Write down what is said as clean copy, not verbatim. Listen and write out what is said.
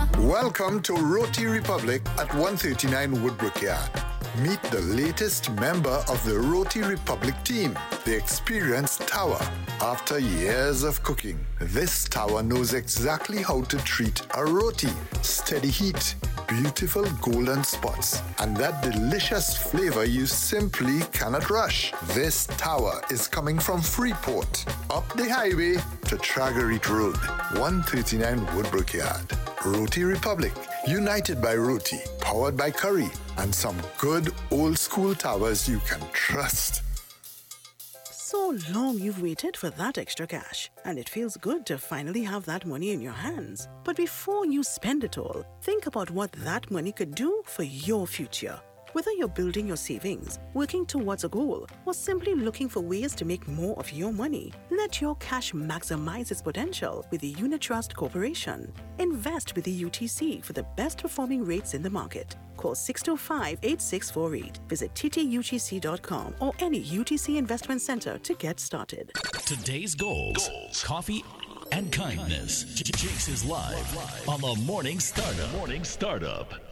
Welcome to Roti Republic at 139 Woodbrook Yard. Meet the latest member of the Roti Republic team, the experienced Tower. After years of cooking, this Tower knows exactly how to treat a roti. Steady heat, beautiful golden spots, and that delicious flavor you simply cannot rush. This Tower is coming from Freeport, up the highway to Tragarit Road, 139 Woodbrook Yard. Roti Republic, united by roti, powered by curry, and some good old school towers you can trust. So long you've waited for that extra cash, and it feels good to finally have that money in your hands. But before you spend it all, think about what that money could do for your future. Whether you're building your savings, working towards a goal, or simply looking for ways to make more of your money, let your cash maximize its potential with the Unitrust Corporation. Invest with the UTC for the best performing rates in the market. Call 625-8648. Visit ttutc.com or any UTC investment center to get started. Today's goals, coffee, and kindness. Jakes is live on the Morning Startup.